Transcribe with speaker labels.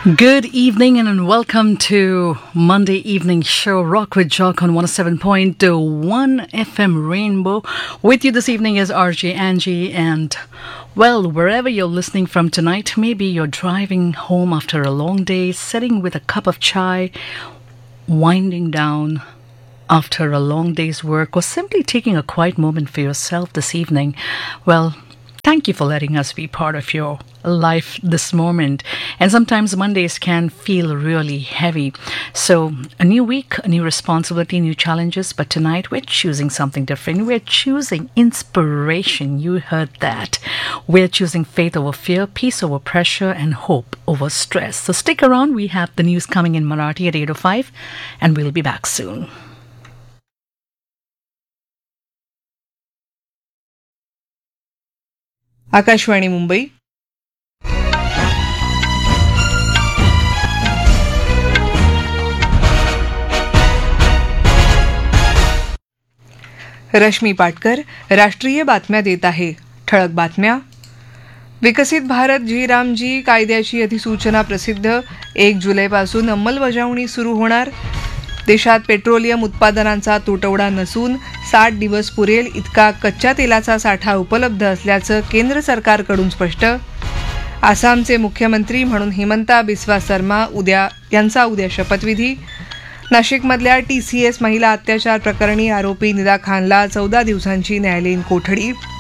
Speaker 1: Good evening and welcome to Monday Evening Show Rock with Jock on 107.1 FM Rainbow. With you this evening is RJ Angie, and well, wherever you're listening from tonight, maybe you're driving home after a long day, sitting with a cup of chai, winding down after a long day's work, or simply taking a quiet moment for yourself this evening. Well, thank you for letting us be part of your life this moment. And sometimes Mondays can feel really heavy. So a new week, a new responsibility, new challenges. But tonight we're choosing something different. We're choosing inspiration. You heard that. We're choosing faith over fear, peace over pressure, and hope over stress. So stick around. We have the news coming in Marathi at 8:05, and we'll be back soon.
Speaker 2: Akashvani Mumbai. Rashmi Patkar राष्ट्रीय बातम्या देत आहे. ठळक बातम्या. विकसित भारत जी रामजी कायद्याची अधिसूचना प्रसिद्ध. 1 जुलैपासून अंमलबजावणी सुरू होणार. देशात पेट्रोलियम उत्पादनांचा तुटवडा नसून 60 दिवस पुरेल इतका कच्च्या तेलाचा साठा उपलब्ध असल्याचं केंद्र सरकारकडून स्पष्ट. आसामचे मुख्यमंत्री म्हणून हिमंता बिस्वा सर्मा यांचा उद्या शपथविधी. नाशिकमधल्या TCS महिला अत्याचार प्रकरणी आरोपी निदा खानला 14 दिवसांची न्यायालयीन कोठडी.